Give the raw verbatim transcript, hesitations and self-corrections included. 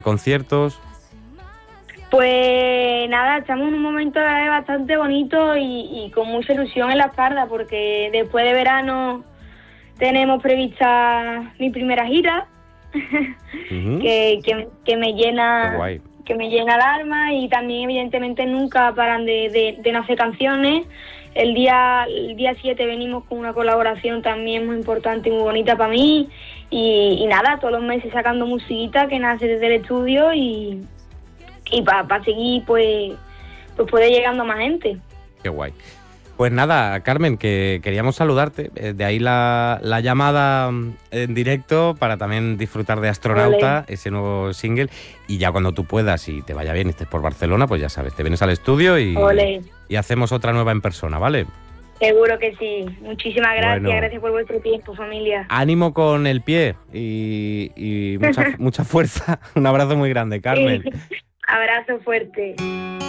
conciertos. Pues nada, estamos en un momento bastante bonito y, y con mucha ilusión en la espalda, porque después de verano tenemos prevista mi primera gira, uh-huh. que, que, que me llena que me llena el alma, y también evidentemente nunca paran de, de, de nacer canciones. El día el día siete venimos con una colaboración también muy importante y muy bonita para mí, y, y nada, todos los meses sacando musiquita que nace desde el estudio y, y para pa seguir pues, pues poder llegando a más gente. Qué guay. Pues nada, Carmen, que queríamos saludarte, de ahí la, la llamada en directo para también disfrutar de Astronauta, Olé. Ese nuevo single, y ya cuando tú puedas y te vaya bien y estés por Barcelona, pues ya sabes, te vienes al estudio y, y hacemos otra nueva en persona, ¿vale? Seguro que sí. Muchísimas gracias, bueno, gracias por vuestro tiempo, familia. Ánimo con el pie y, y mucha, mucha fuerza. Un abrazo muy grande, Carmen. Sí. Abrazo fuerte.